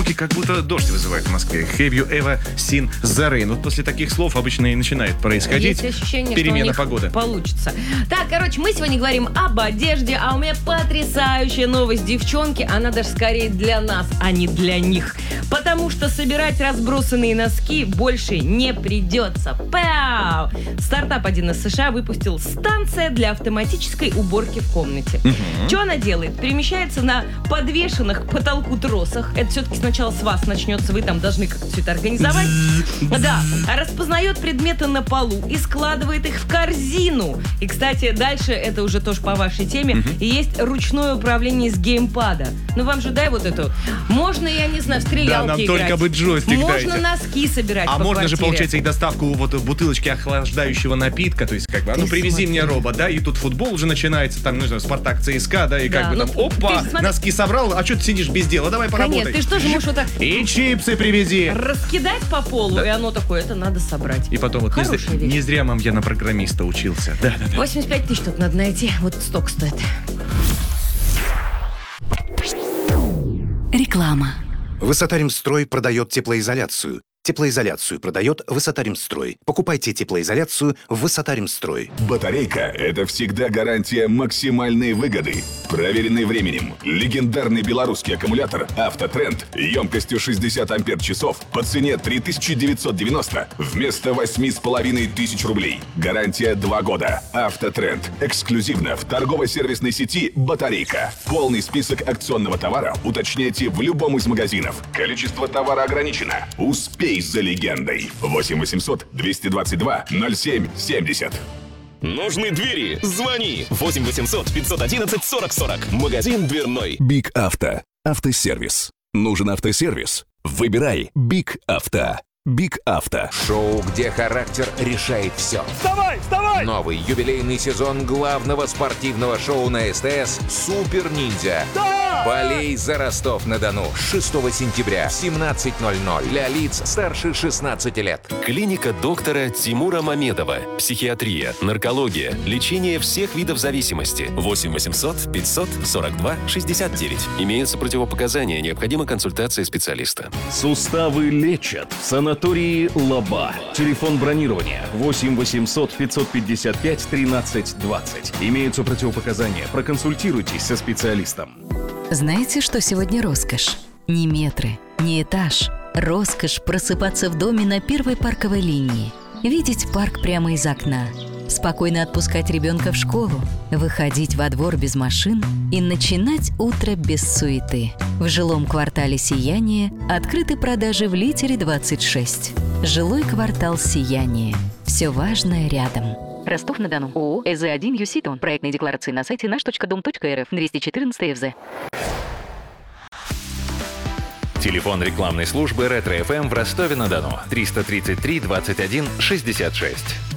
звуки как будто дождь вызывают в Москве. Have you ever seen the rain? Вот после таких слов обычно и начинает происходить Есть ощущение, перемена что у них погоды. получится. Так, короче, мы сегодня говорим об одежде, а у меня потрясающая новость, девчонки. Она даже скорее для нас, а не для них. Потому что собирать разбросанные носки больше не придется. Пау! Стартап один из США выпустил станция для автоматической уборки в комнате. Что она делает? Перемещается на подвешенных к потолку тросах. Это все-таки сначала с вас начнется, вы там должны как-то все это организовать. Да. Распознает предметы на полу и складывает их в корзину. И, кстати, дальше, это уже тоже по вашей теме, есть ручное управление с геймпада. Ну, вам же дай вот эту. Можно, я не знаю, в стрелялки нам играть. только бы джойстик Можно дайте. носки собирать А по можно же, квартире. получается, и доставку вот бутылочки охлаждающего напитка. То есть, как бы, привези мне робот, да, и тут футбол уже начинается, там, не знаю, Спартак, ЦСКА, да, и как бы там, опа, носки собрал, а что ты сидишь без дела, давай поработай. Нет, ты что же можешь вот так И чипсы привези. раскидать по полу, и оно такое, это надо собрать. И потом вот не зря, мам, я на программиста учился. Да. 85 тысяч тут надо найти, вот столько стоит. Реклама. Высотаримстрой продает теплоизоляцию. Теплоизоляцию продает Высотаримстрой. Покупайте теплоизоляцию в Высотаримстрой. Батарейка – это всегда гарантия максимальной выгоды. Проверенный временем. Легендарный белорусский аккумулятор «Автотренд» емкостью 60 ампер-часов по цене 3990 вместо 8500 рублей. Гарантия 2 года. «Автотренд» эксклюзивно в торгово-сервисной сети «Батарейка». Полный список акционного товара уточняйте в любом из магазинов. Количество товара ограничено. Успей за легендой. 8 800 222 07 70. Нужны двери? Звони. 8 800 511 40 40. Магазин дверной. Биг Авто. Автосервис. Нужен автосервис? Выбирай Биг Авто. Биг Авто. Шоу, где характер решает все. Вставай, вставай! Новый юбилейный сезон главного спортивного шоу на СТС «Супер Ниндзя». Да! Болей за Ростов-на-Дону. 6 сентября в 17:00 для лиц старше 16 лет. Клиника доктора Тимура Мамедова. Психиатрия, наркология, лечение всех видов зависимости. 8 800 542 69. Имеются противопоказания, необходима консультация специалиста. Суставы лечат в санатории «Лаба». Телефон бронирования 8 800 555 13 20. Имеются противопоказания. Проконсультируйтесь со специалистом. Знаете, что сегодня роскошь? Не метры, не этаж. Роскошь просыпаться в доме на первой парковой линии. Видеть парк прямо из окна. Спокойно отпускать ребенка в школу. Выходить во двор без машин и начинать утро без суеты. В жилом квартале «Сияние» открыты продажи в Литере 26. Жилой квартал «Сияние». Все важное рядом. Ростов-на-Дону. ООО «ЭЗ-1 Юситон». Проектные декларации на сайте наш.дом.рф. 214 ФЗ. Телефон рекламной службы «Ретро-ФМ» в Ростове-на-Дону. 333 21 66.